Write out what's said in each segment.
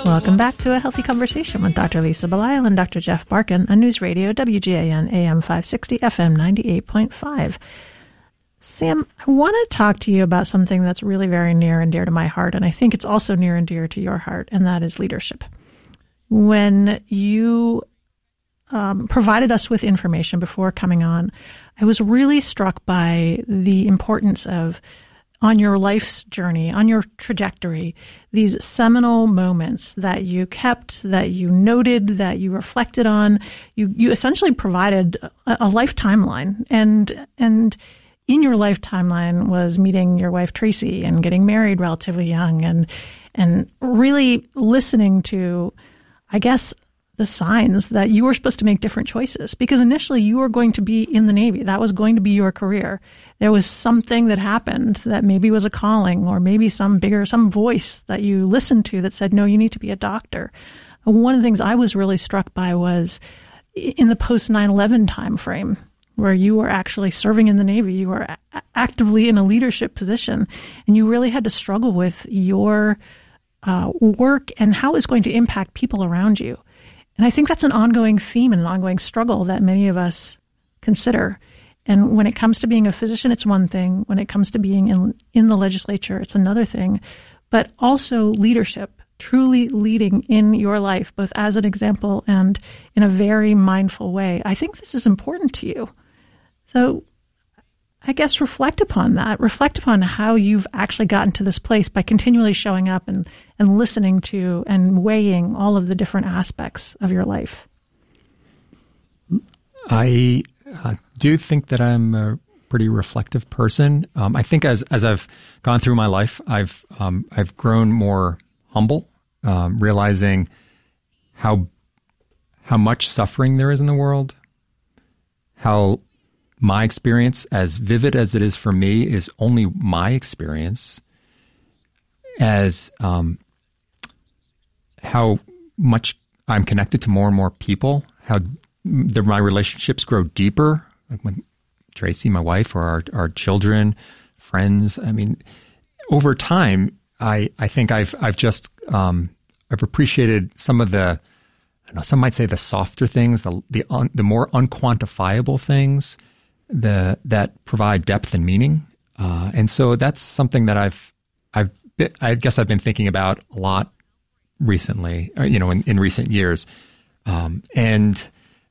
Welcome back to A Healthy Conversation with Dr. Lisa Belisle and Dr. Jeff Barkan on News Radio WGAN AM 560 FM 98.5. Sam, I want to talk to you about something that's really very near and dear to my heart, and I think it's also near and dear to your heart, and that is leadership. When you provided us with information before coming on, I was really struck by the importance of, on your life's journey, on your trajectory, these seminal moments that you kept, that you noted, that you reflected on. You essentially provided a life timeline, and in your life timeline was meeting your wife Tracy and getting married relatively young, and really listening to, I guess, the signs that you were supposed to make different choices, because initially you were going to be in the Navy. That was going to be your career. There was something that happened that maybe was a calling, or maybe some voice that you listened to that said, no, you need to be a doctor. One of the things I was really struck by was in the post 9/11 timeframe, where you were actually serving in the Navy, you were actively in a leadership position, and you really had to struggle with your work and how it's going to impact people around you. And I think that's an ongoing theme and an ongoing struggle that many of us consider. And when it comes to being a physician, it's one thing. When it comes to being in the legislature, it's another thing. But also leadership, truly leading in your life, both as an example and in a very mindful way. I think this is important to you. So I guess reflect upon that. Reflect upon how you've actually gotten to this place by continually showing up and listening to and weighing all of the different aspects of your life. I do think that I'm a pretty reflective person. I think as I've gone through my life, I've grown more humble, realizing how much suffering there is in the world, how my experience, as vivid as it is for me, is only my experience, as how much I'm connected to more and more people, how my relationships grow deeper, like with Tracy, my wife, or our children, friends. I mean, over time, I think I've appreciated some of the, I don't know, some might say the softer things, the more unquantifiable things, that provide depth and meaning, and so that's something that I guess I've been thinking about a lot recently, in recent years, and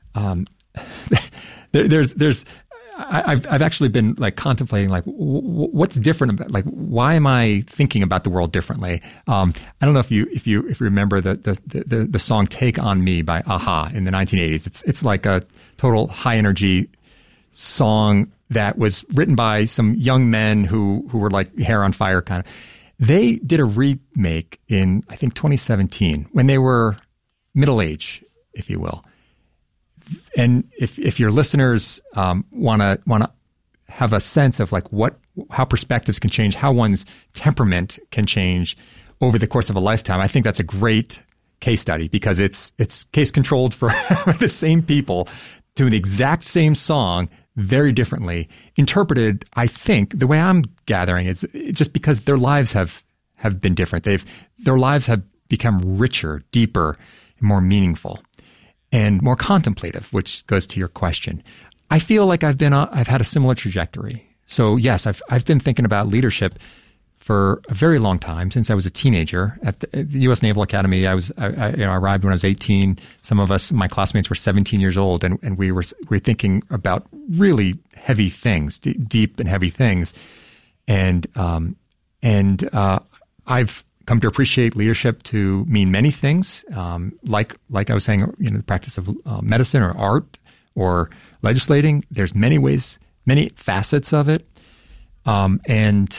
I've actually been like contemplating like what's different about, like, why am I thinking about the world differently? I don't know if you remember the song "Take on Me" by a-ha in the 1980s. It's like a total high energy song that was written by some young men who were like hair on fire kind of. They did a remake in, I think, 2017 when they were middle age, if you will. And if your listeners want to have a sense of like how perspectives can change, how one's temperament can change over the course of a lifetime, I think that's a great case study, because it's case controlled for the same people doing the exact same song very differently, interpreted, I think, the way I'm gathering, is just because their lives have been different. Their lives have become richer, deeper, and more meaningful, and more contemplative, which goes to your question. I feel like I've had a similar trajectory. So yes, I've been thinking about leadership for a very long time, since I was a teenager at the U.S. Naval Academy. I arrived when I was 18. Some of us, my classmates, were 17 years old, and we were thinking about really heavy things, deep and heavy things. And I've come to appreciate leadership to mean many things, like I was saying, the practice of medicine or art or legislating. There's many ways, many facets of it, and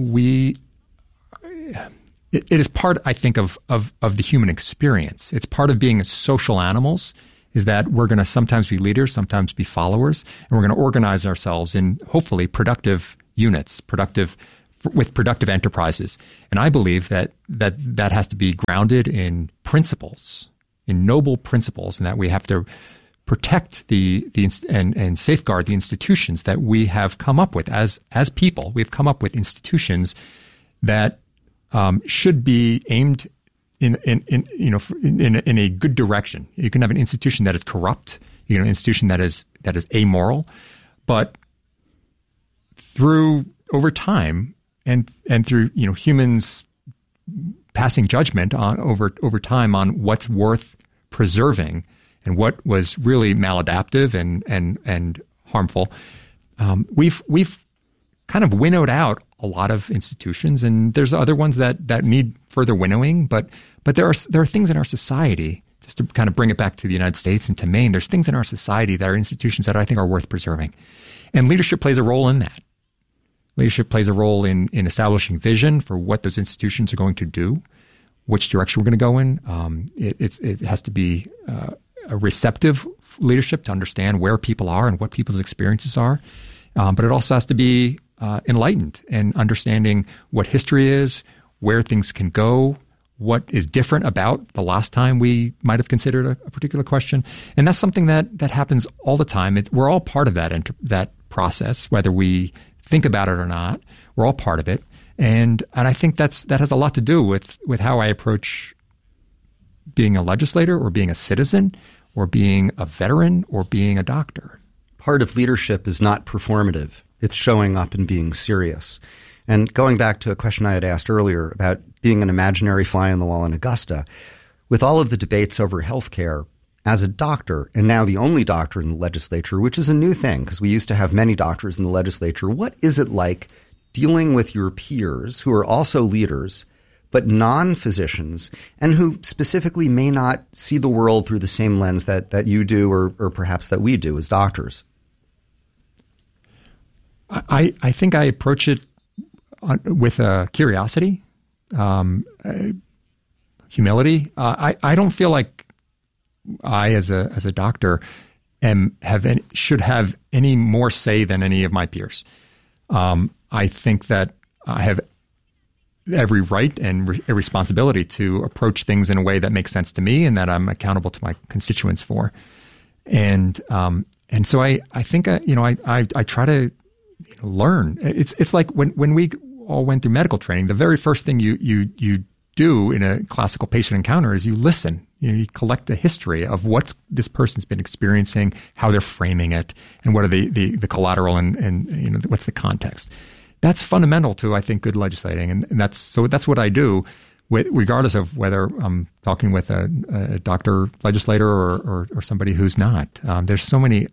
it is part, I think, of the human experience. It's part of being social animals, is that we're going to sometimes be leaders, sometimes be followers, and we're going to organize ourselves in hopefully productive units, with productive enterprises. And I believe that has to be grounded in principles, in noble principles, and that we have to protect and safeguard the institutions that we have come up with as people. We've come up with institutions that should be aimed in a good direction. You can have an institution that is corrupt, an institution that is amoral, but over time and through humans passing judgment on over time on what's worth preserving and what was really maladaptive and harmful, we've kind of winnowed out a lot of institutions, and there's other ones that need further winnowing. But there are things in our society, just to kind of bring it back to the United States and to Maine. There's things in our society that are institutions that I think are worth preserving, and leadership plays a role in that. Leadership plays a role in establishing vision for what those institutions are going to do, which direction we're going to go in. It has to be a receptive leadership to understand where people are and what people's experiences are. But it also has to be enlightened and understanding what history is, where things can go, what is different about the last time we might have considered a particular question. And that's something that happens all the time. We're all part of that process, whether we think about it or not. We're all part of it. And I think that has a lot to do with how I approach being a legislator or being a citizen or being a veteran or being a doctor. Part of leadership is not performative. It's showing up and being serious. And going back to a question I had asked earlier about being an imaginary fly on the wall in Augusta, with all of the debates over healthcare, as a doctor, and now the only doctor in the legislature, which is a new thing because we used to have many doctors in the legislature, what is it like dealing with your peers who are also leaders but non-physicians and who specifically may not see the world through the same lens that you do or perhaps that we do as doctors? I think I approach it with curiosity, humility. I don't feel like I, as a doctor, should have any more say than any of my peers. I think that I have every right and a responsibility to approach things in a way that makes sense to me and that I'm accountable to my constituents for. And so I think I try to learn. It's like when we all went through medical training, the very first thing you do in a classical patient encounter is you listen. You collect the history of what this person's been experiencing, how they're framing it, and what are the collateral and what's the context. That's fundamental to, I think, good legislating, and that's what I do, regardless of whether I'm talking with a doctor legislator or somebody who's not. There's so many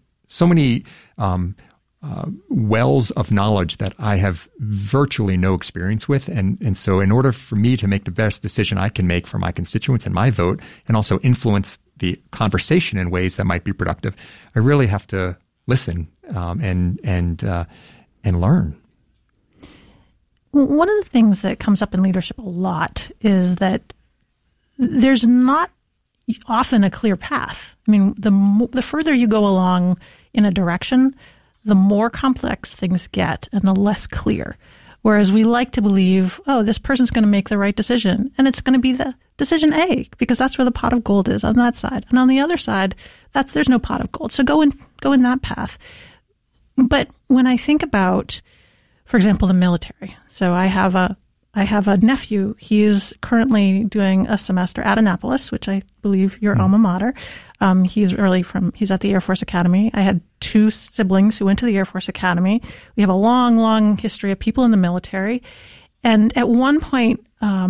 wells of knowledge that I have virtually no experience with. And so in order for me to make the best decision I can make for my constituents and my vote, and also influence the conversation in ways that might be productive, I really have to listen and learn. One of the things that comes up in leadership a lot is that there's not often a clear path. I mean, the further you go along in a direction, the more complex things get and the less clear. Whereas we like to believe, oh, this person's going to make the right decision, and it's going to be the decision A, because that's where the pot of gold is on that side. And on the other side, there's no pot of gold. So go in that path. But when I think about, for example, the military, so I have a nephew. He is currently doing a semester at Annapolis, which I believe your alma mater. He's at the Air Force Academy. I had two siblings who went to the Air Force Academy. We have a long, long history of people in the military. And at one point,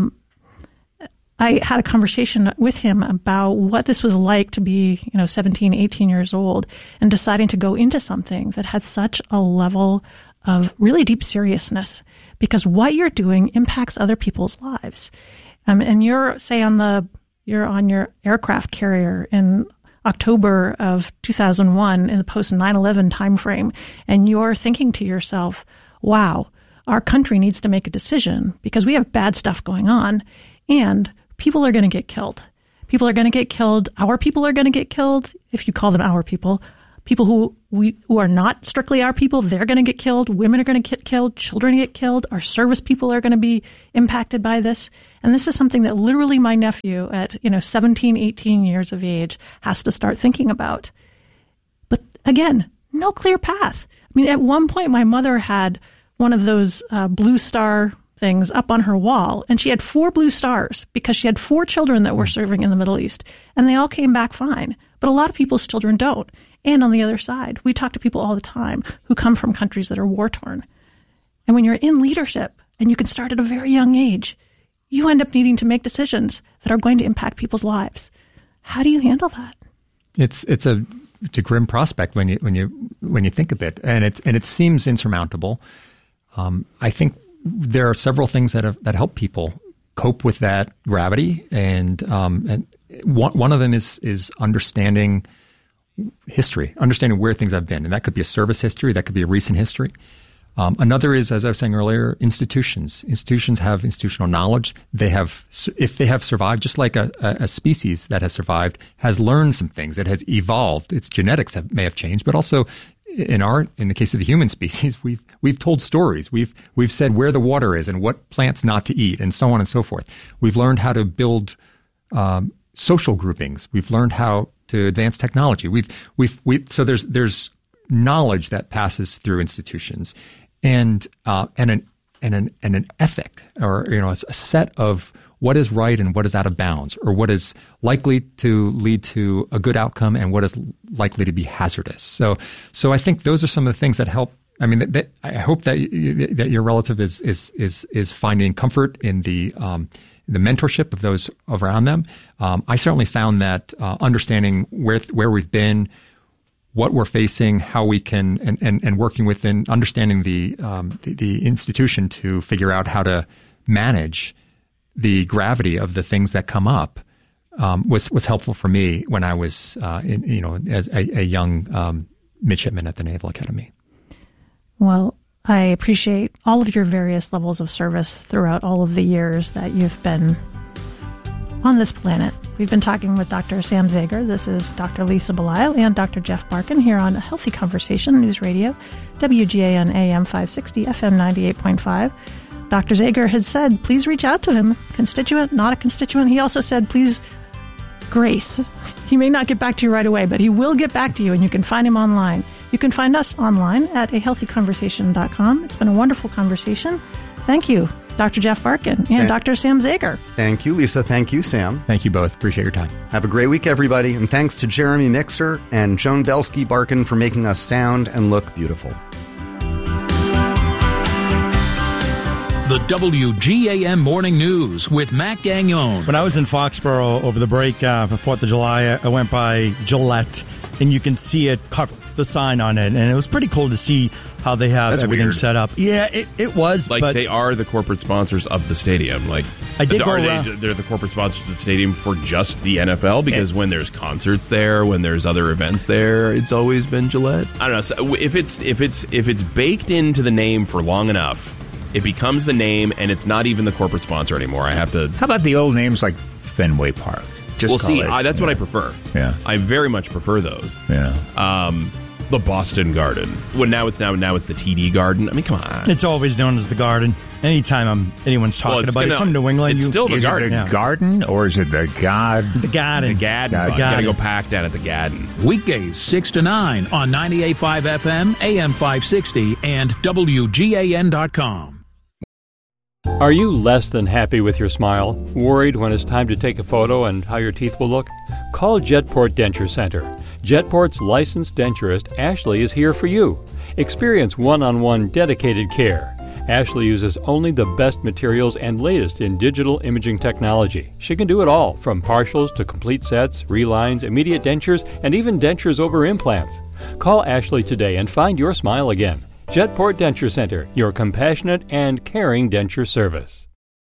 I had a conversation with him about what this was like to be, 17, 18 years old and deciding to go into something that had such a level of really deep seriousness, because what you're doing impacts other people's lives. And you're on your aircraft carrier in October of 2001 in the post 9/11 timeframe, and you're thinking to yourself, wow, our country needs to make a decision because we have bad stuff going on and people are going to get killed. People are going to get killed. Our people are going to get killed, if you call them our people. People who are not strictly our people, they're going to get killed. Women are going to get killed. Children get killed. Our service people are going to be impacted by this. And this is something that literally my nephew at 17, 18 years of age has to start thinking about. But again, no clear path. I mean, at one point, my mother had one of those Blue Star things up on her wall, and she had 4 blue stars because she had 4 children that were serving in the Middle East, and they all came back fine. But a lot of people's children don't. And on the other side, we talk to people all the time who come from countries that are war-torn. And when you're in leadership and you can start at a very young age, you end up needing to make decisions that are going to impact people's lives. How do you handle that? It's a grim prospect when you think of it, and it seems insurmountable. I think there are several things that help people cope with that gravity, and one of them is understanding history, understanding where things have been, and that could be a service history, that could be a recent history. Another is, as I was saying earlier, institutions. Institutions have institutional knowledge. If they have survived, just like a species that has survived, has learned some things, it has evolved. Its genetics may have changed, but also in the case of the human species, we've told stories. We've said where the water is and what plants not to eat, and so on and so forth. We've learned how to build social groupings. We've learned how to advance technology. So there's knowledge that passes through institutions. And an ethic, or a set of what is right and what is out of bounds, or what is likely to lead to a good outcome and what is likely to be hazardous. So I think those are some of the things that help. I mean, I hope that your relative is finding comfort in the mentorship of those around them. I certainly found that understanding where we've been, what we're facing, how we can, and working within understanding the institution to figure out how to manage the gravity of the things that come up was helpful for me when I was as a young midshipman at the Naval Academy. Well, I appreciate all of your various levels of service throughout all of the years that you've been on this planet. We've been talking with Dr. Sam Zager. This is Dr. Lisa Belisle and Dr. Jeff Barkan here on A Healthy Conversation News Radio, WGAN AM 560, FM 98.5. Dr. Zager had said, please reach out to him. Constituent, not a constituent. He also said, please grace. He may not get back to you right away, but he will get back to you, and you can find him online. You can find us online at ahealthyconversation.com. It's been a wonderful conversation. Thank you, Dr. Jeff Barkan and Dr. Sam Zager. Thank you, Lisa. Thank you, Sam. Thank you both. Appreciate your time. Have a great week, everybody. And thanks to Jeremy Mixer and Joan Belsky Barkan for making us sound and look beautiful. The WGAM Morning News with Matt Gagnon. When I was in Foxborough over the break for 4th of July, I went by Gillette, and you can see it, the sign on it, and it was pretty cool to see how they have everything set up. Yeah, it was. Like, but they are the corporate sponsors of the stadium. Like, I did go around. They're the corporate sponsors of the stadium for just the NFL, because when there's concerts there, when there's other events there, it's always been Gillette. I don't know. So if it's baked into the name for long enough, it becomes the name, and it's not even the corporate sponsor anymore. I have to. How about the old names like Fenway Park? That's what I prefer. Yeah, I very much prefer those. Yeah. The Boston Garden. Well, now it's the TD Garden. I mean, come on. It's always known as the Garden. Anytime anyone's talking about it, come to New England. It's still the Garden. Is it the Garden, or is it the God? The Garden. The Garden. You gotta go pack down at the Garden. Weekdays 6 to 9 on 98.5 FM, AM 560, and WGAN.com. Are you less than happy with your smile? Worried when it's time to take a photo and how your teeth will look? Call Jetport Denture Center. Jetport's licensed denturist, Ashley, is here for you. Experience one-on-one dedicated care. Ashley uses only the best materials and latest in digital imaging technology. She can do it all, from partials to complete sets, relines, immediate dentures, and even dentures over implants. Call Ashley today and find your smile again. Jetport Denture Center, your compassionate and caring denture service.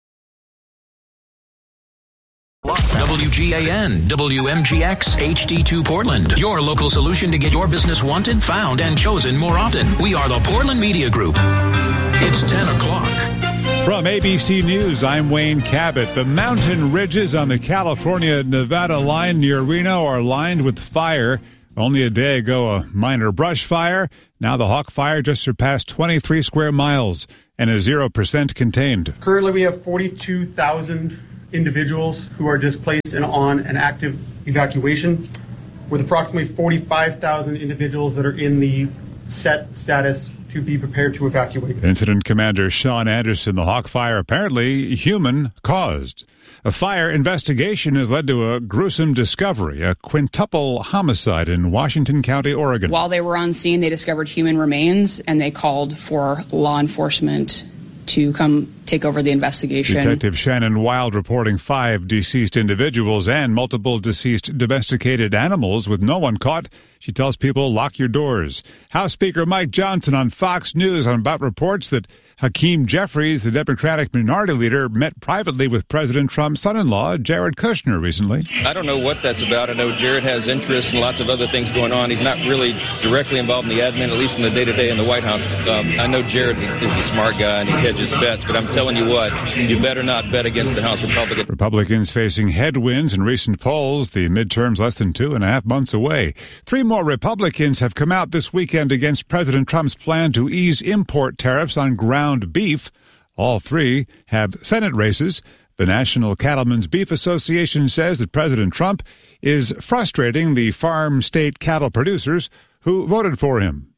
WGAN, WMGX, HD2 Portland. Your local solution to get your business wanted, found, and chosen more often. We are the Portland Media Group. It's 10 o'clock. From ABC News, I'm Wayne Cabot. The mountain ridges on the California-Nevada line near Reno are lined with fire. Only a day ago, a minor brush fire. Now the Hawk Fire just surpassed 23 square miles and is 0% contained. Currently, we have 42,000 individuals who are displaced and on an active evacuation, with approximately 45,000 individuals that are in the set status to be prepared to evacuate. Incident Commander Sean Anderson, the Hawk fire apparently human-caused. A fire investigation has led to a gruesome discovery, a quintuple homicide in Washington County, Oregon. While they were on scene, they discovered human remains, and they called for law enforcement to come take over the investigation. Detective Shannon Wild reporting 5 deceased individuals and multiple deceased domesticated animals with no one caught. She tells people, lock your doors. House Speaker Mike Johnson on Fox News about reports that Hakeem Jeffries, the Democratic minority leader, met privately with President Trump's son-in-law, Jared Kushner, recently. I don't know what that's about. I know Jared has interests and lots of other things going on. He's not really directly involved in the admin, at least in the day-to-day in the White House. I know Jared is a smart guy and he hedges bets, but I'm telling you what, you better not bet against the House Republicans. Republicans facing headwinds in recent polls, the midterms less than 2.5 months away. 3 more Republicans have come out this weekend against President Trump's plan to ease import tariffs on ground beef. All 3 have Senate races. The National Cattlemen's Beef Association says that President Trump is frustrating the farm state cattle producers who voted for him.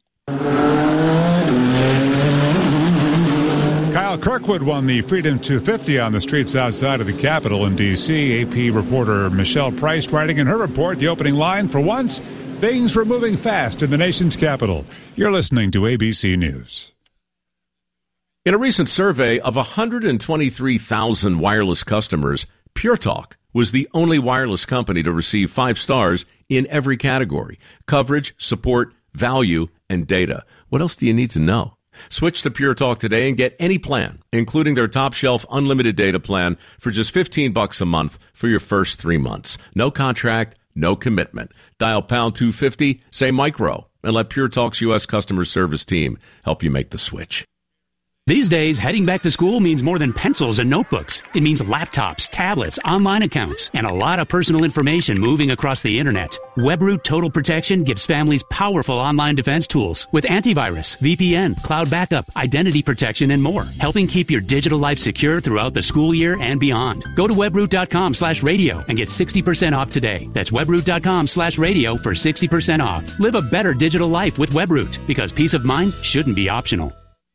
Kyle Kirkwood won the Freedom 250 on the streets outside of the Capitol in D.C. AP reporter Michelle Price writing in her report the opening line, for once, things were moving fast in the nation's capital. You're listening to ABC News. In a recent survey of 123,000 wireless customers, Pure Talk was the only wireless company to receive 5 stars in every category: coverage, support, value, and data. What else do you need to know? Switch to Pure Talk today and get any plan, including their top shelf unlimited data plan, for just $15 a month for your first 3 months. No contract, no commitment. Dial pound 250, say micro, and let Pure Talk's U.S. customer service team help you make the switch. These days, heading back to school means more than pencils and notebooks. It means laptops, tablets, online accounts, and a lot of personal information moving across the internet. WebRoot Total Protection gives families powerful online defense tools with antivirus, VPN, cloud backup, identity protection, and more, helping keep your digital life secure throughout the school year and beyond. Go to webroot.com/radio and get 60% off today. That's webroot.com/radio for 60% off. Live a better digital life with WebRoot, because peace of mind shouldn't be optional.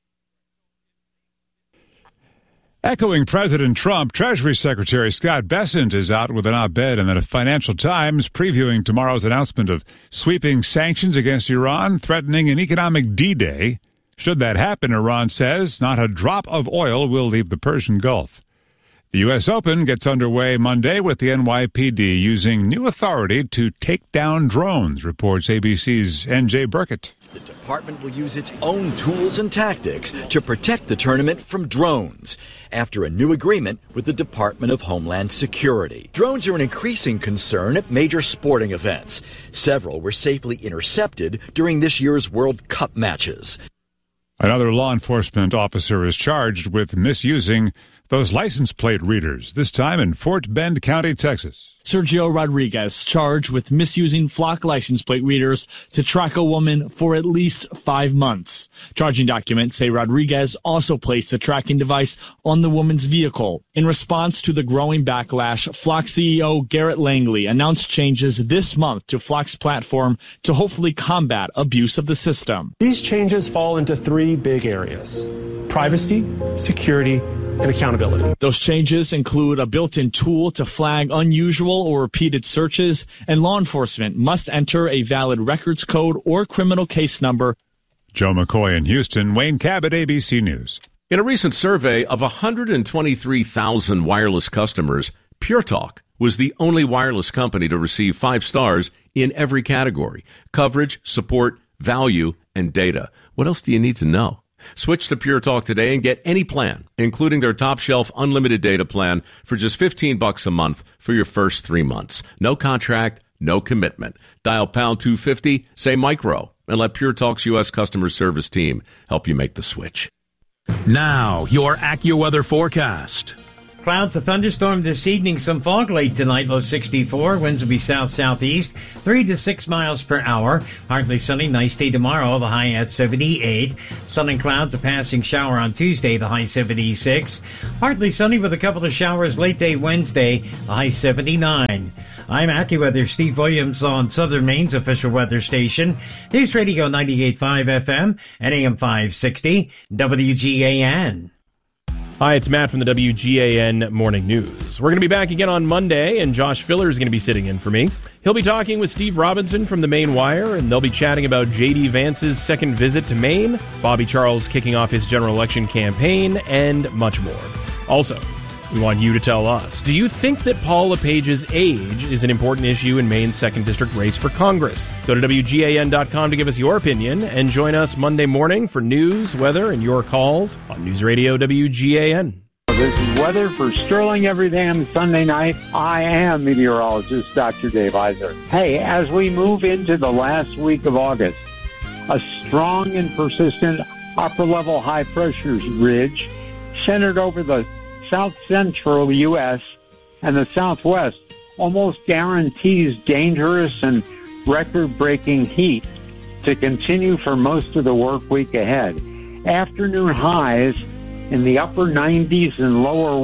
Echoing President Trump, Treasury Secretary Scott Bessent is out with an op-ed in the Financial Times previewing tomorrow's announcement of sweeping sanctions against Iran, threatening an economic D-Day. Should that happen, Iran says, not a drop of oil will leave the Persian Gulf. The U.S. Open gets underway Monday with the NYPD using new authority to take down drones, reports ABC's N.J. Burkett. The department will use its own tools and tactics to protect the tournament from drones after a new agreement with the Department of Homeland Security. Drones are an increasing concern at major sporting events. Several were safely intercepted during this year's World Cup matches. Another law enforcement officer is charged with misusing those license plate readers, this time in Fort Bend County, Texas. Sergio Rodriguez charged with misusing Flock license plate readers to track a woman for at least 5 months. Charging documents say Rodriguez also placed the tracking device on the woman's vehicle. In response to the growing backlash, Flock CEO Garrett Langley announced changes this month to Flock's platform to hopefully combat abuse of the system. These changes fall into 3 big areas: privacy, security, and accountability. Those changes include a built-in tool to flag unusual or repeated searches, and law enforcement must enter a valid records code or criminal case number. Joe McCoy in Houston, Wayne Cabot, ABC News. In a recent survey of 123,000 wireless customers, Pure Talk was the only wireless company to receive 5 stars in every category: coverage, support, value, and data. What else do you need to know? Switch to Pure Talk today and get any plan, including their top shelf unlimited data plan, for just $15 a month for your first 3 months. No contract, no commitment. Dial pound 250, say micro, and let Pure Talk's U.S. customer service team help you make the switch. Now, your AccuWeather forecast. Clouds, a thunderstorm this evening, some fog late tonight, low 64. Winds will be south-southeast, 3 to 6 miles per hour. Partly sunny, nice day tomorrow, the high at 78. Sun and clouds, a passing shower on Tuesday, the high 76. Partly sunny with a couple of showers late day Wednesday, the high 79. I'm AccuWeather Steve Williams on Southern Maine's official weather station, News Radio 98.5 FM and AM 560, WGAN. Hi, it's Matt from the WGAN Morning News. We're going to be back again on Monday, and Josh Filler is going to be sitting in for me. He'll be talking with Steve Robinson from the Maine Wire, and they'll be chatting about J.D. Vance's second visit to Maine, Bobby Charles kicking off his general election campaign, and much more. Also, we want you to tell us, do you think that Paul LePage's age is an important issue in Maine's 2nd District race for Congress? Go to WGAN.com to give us your opinion, and join us Monday morning for news, weather, and your calls on News Radio WGAN. This is weather for Sterling every damn Sunday night. I am meteorologist Dr. Dave Iser. Hey, as we move into the last week of August, a strong and persistent upper-level high-pressure ridge centered over the south-central U.S. and the Southwest almost guarantees dangerous and record-breaking heat to continue for most of the work week ahead. Afternoon highs in the upper 90s and lower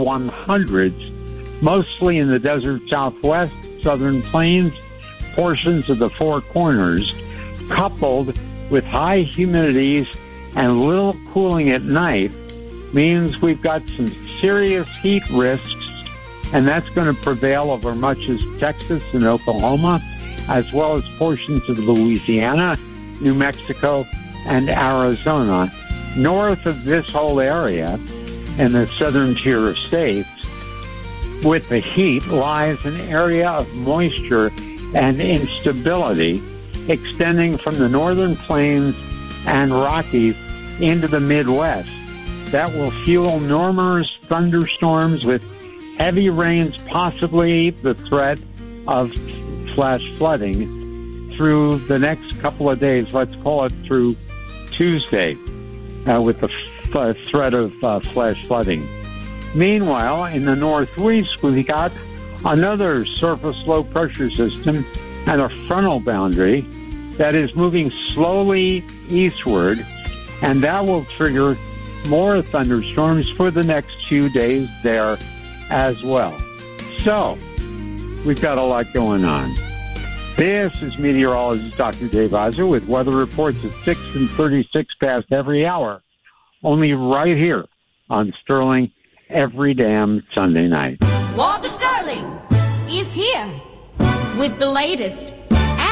100s, mostly in the desert Southwest, Southern Plains, portions of the Four Corners, coupled with high humidities and little cooling at night, means we've got some serious heat risks, and that's going to prevail over much of Texas and Oklahoma, as well as portions of Louisiana, New Mexico, and Arizona. North of this whole area, in the southern tier of states, with the heat lies an area of moisture and instability extending from the northern plains and Rockies into the Midwest. That will fuel numerous thunderstorms with heavy rains, possibly the threat of flash flooding through the next couple of days. Let's call it through Tuesday with the threat of flash flooding. Meanwhile, in the northeast, we got another surface low-pressure system and a frontal boundary that is moving slowly eastward, and that will trigger more thunderstorms for the next few days there as well. So, we've got a lot going on. This is meteorologist Dr. Dave Iser with weather reports at 6 and 36 past every hour, only right here on Sterling every damn Sunday night. Walter Sterling is here with the latest